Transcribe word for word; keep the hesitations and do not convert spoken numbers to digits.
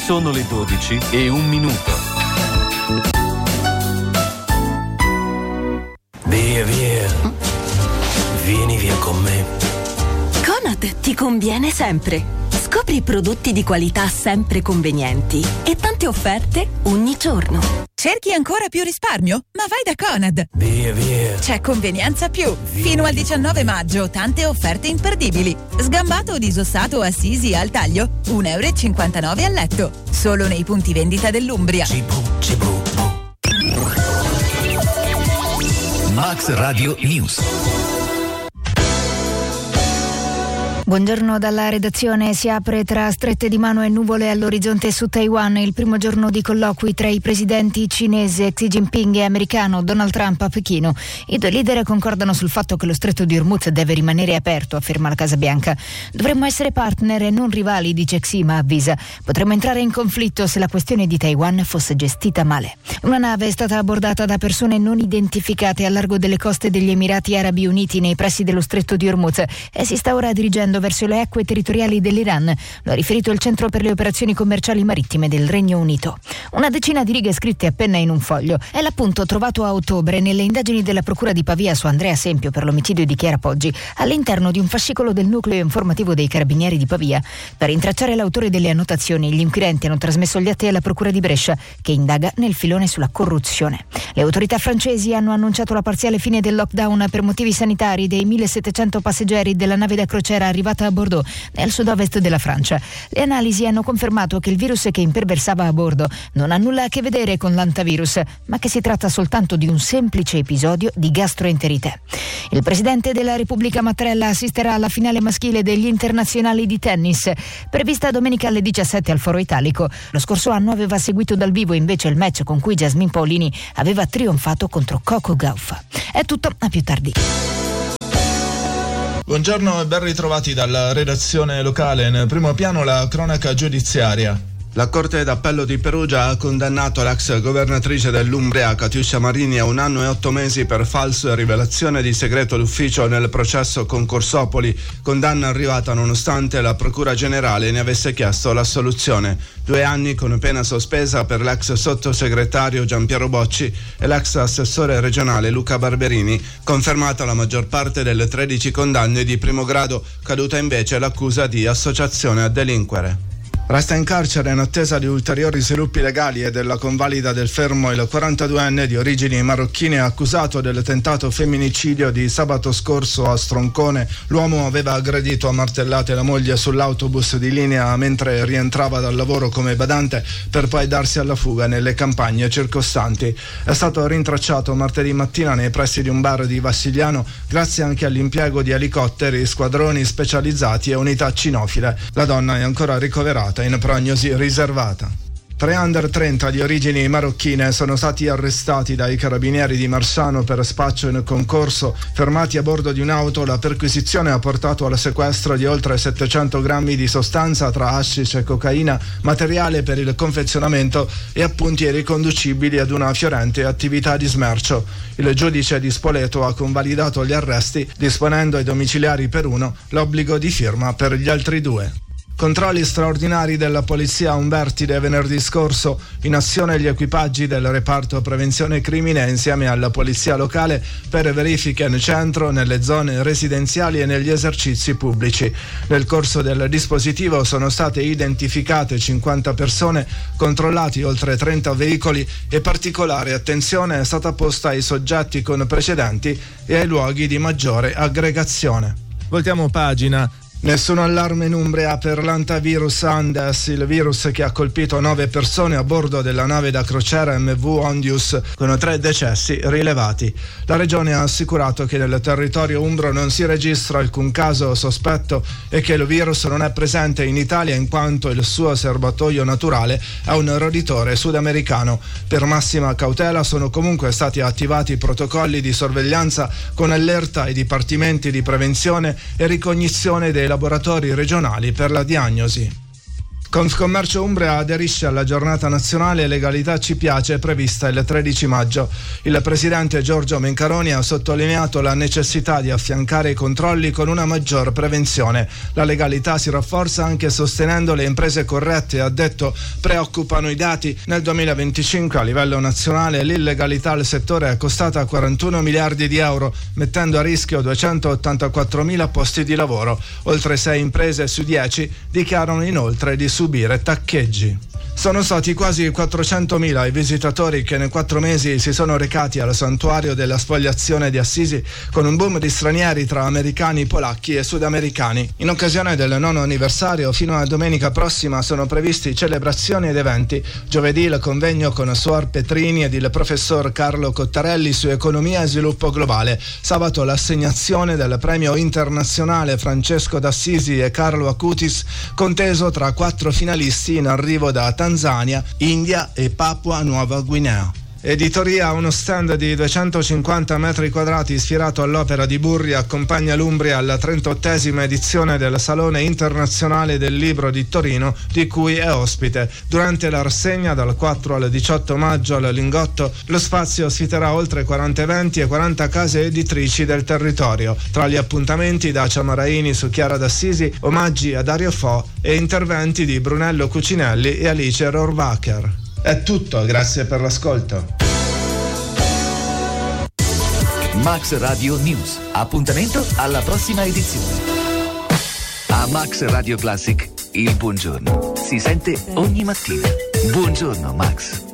Sono le dodici e un minuto. Via, via. Vieni via con me. Conad ti conviene sempre. Scopri prodotti di qualità sempre convenienti e tante offerte ogni giorno. Cerchi ancora più risparmio? Ma vai da Conad! Via, via. C'è Convenienza Più. Fino al diciannove maggio, tante offerte imperdibili. Sgambato disossato Assisi al taglio, un euro e cinquantanove al letto. Solo nei punti vendita dell'Umbria. Cibu, cibu, bu. Max Radio News. Buongiorno dalla redazione. Si apre tra strette di mano e nuvole all'orizzonte su Taiwan il primo giorno di colloqui tra i presidenti cinese Xi Jinping e americano Donald Trump a Pechino. I due leader concordano sul fatto che lo stretto di Hormuz deve rimanere aperto, afferma la Casa Bianca. Dovremmo essere partner e non rivali, dice Xi, ma avvisa: potremmo entrare in conflitto se la questione di Taiwan fosse gestita male. Una nave è stata abbordata da persone non identificate al largo delle coste degli Emirati Arabi Uniti nei pressi dello stretto di Hormuz e si sta ora dirigendo verso le acque territoriali dell'Iran. Lo ha riferito il Centro per le Operazioni Commerciali Marittime del Regno Unito. Una decina di righe scritte appena in un foglio. È l'appunto trovato a ottobre nelle indagini della Procura di Pavia su Andrea Sempio per l'omicidio di Chiara Poggi all'interno di un fascicolo del nucleo informativo dei Carabinieri di Pavia. Per intracciare l'autore delle annotazioni, gli inquirenti hanno trasmesso gli atti alla Procura di Brescia, che indaga nel filone sulla corruzione. Le autorità francesi hanno annunciato la parziale fine del lockdown per motivi sanitari dei millesettecento passeggeri della nave da crociera arrivata a Bordeaux, nel sud-ovest della Francia. Le analisi hanno confermato che il virus che imperversava a bordo non ha nulla a che vedere con l'antavirus, ma che si tratta soltanto di un semplice episodio di gastroenterite. Il presidente della Repubblica Mattarella assisterà alla finale maschile degli internazionali di tennis, prevista domenica alle diciassette al Foro Italico. Lo scorso anno aveva seguito dal vivo invece il match con cui Jasmine Paolini aveva trionfato contro Coco Gauff. È tutto, a più tardi. Buongiorno e ben ritrovati dalla redazione locale. Nel primo piano la cronaca giudiziaria. La Corte d'Appello di Perugia ha condannato l'ex governatrice dell'Umbria Catiuscia Marini a un anno e otto mesi per falsa rivelazione di segreto d'ufficio nel processo Concorsopoli, condanna arrivata nonostante la Procura Generale ne avesse chiesto l'assoluzione. Due anni con pena sospesa per l'ex sottosegretario Giampiero Bocci e l'ex assessore regionale Luca Barberini, confermata la maggior parte delle tredici condanne di primo grado, caduta invece l'accusa di associazione a delinquere. Resta in carcere in attesa di ulteriori sviluppi legali e della convalida del fermo il quarantaduenne di origini marocchine accusato del tentato femminicidio di sabato scorso a Stroncone. L'uomo aveva aggredito a martellate la moglie sull'autobus di linea mentre rientrava dal lavoro come badante, per poi darsi alla fuga nelle campagne circostanti. È stato rintracciato martedì mattina nei pressi di un bar di Vassigliano grazie anche all'impiego di elicotteri, squadroni specializzati e unità cinofile. La donna è ancora ricoverata in prognosi riservata. Tre under trenta di origini marocchine sono stati arrestati dai carabinieri di Marsano per spaccio in concorso. Fermati a bordo di un'auto, la perquisizione ha portato al sequestro di oltre settecento grammi di sostanza tra hashish e cocaina, materiale per il confezionamento e appunti riconducibili ad una fiorente attività di smercio. Il giudice di Spoleto ha convalidato gli arresti, disponendo ai domiciliari per uno l'obbligo di firma per gli altri due. Controlli straordinari della polizia a Umbertide venerdì scorso, in azione gli equipaggi del reparto prevenzione crimine insieme alla polizia locale per verifiche in centro, nelle zone residenziali e negli esercizi pubblici. Nel corso del dispositivo sono state identificate cinquanta persone, controllati oltre trenta veicoli e particolare attenzione è stata posta ai soggetti con precedenti e ai luoghi di maggiore aggregazione. Voltiamo pagina. Nessun allarme in Umbria per l'antavirus Andes, il virus che ha colpito nove persone a bordo della nave da crociera M V Ondius, con tre decessi rilevati. La regione ha assicurato che nel territorio umbro non si registra alcun caso sospetto e che il virus non è presente in Italia in quanto il suo serbatoio naturale è un roditore sudamericano. Per massima cautela sono comunque stati attivati protocolli di sorveglianza con allerta ai dipartimenti di prevenzione e ricognizione dei laboratori regionali per la diagnosi. Confcommercio Umbria aderisce alla giornata nazionale Legalità ci piace prevista il tredici maggio. Il presidente Giorgio Mencaroni ha sottolineato la necessità di affiancare i controlli con una maggior prevenzione. La legalità si rafforza anche sostenendo le imprese corrette, ha detto. Preoccupano i dati. Nel duemilaventicinque a livello nazionale l'illegalità al settore è costata quarantuno miliardi di euro, mettendo a rischio duecentoottantaquattromila posti di lavoro. Oltre sei imprese su dieci dichiarano inoltre di subire taccheggi. Sono stati quasi quattrocentomila i visitatori che nei quattro mesi si sono recati al santuario della Spoliazione di Assisi, con un boom di stranieri tra americani, polacchi e sudamericani. In occasione del nono anniversario, fino a domenica prossima sono previsti celebrazioni ed eventi. Giovedì il convegno con Suor Petrini ed il professor Carlo Cottarelli su economia e sviluppo globale. Sabato l'assegnazione del premio internazionale Francesco d'Assisi e Carlo Acutis, conteso tra quattro finalisti in arrivo da Tanzania, India e Papua Nuova Guinea. Editoria, uno stand di duecentocinquanta metri quadrati ispirato all'opera di Burri accompagna l'Umbria alla trentottesima edizione del Salone Internazionale del Libro di Torino, di cui è ospite. Durante la rassegna dal quattro al diciotto maggio al Lingotto, lo spazio ospiterà oltre quaranta eventi e quaranta case editrici del territorio. Tra gli appuntamenti Dacia Maraini su Chiara d'Assisi, omaggi a Dario Fo e interventi di Brunello Cucinelli e Alice Rohrwacher. È tutto, grazie per l'ascolto. Max Radio News. Appuntamento alla prossima edizione. A Max Radio Classic il buongiorno si sente ogni mattina. Buongiorno Max.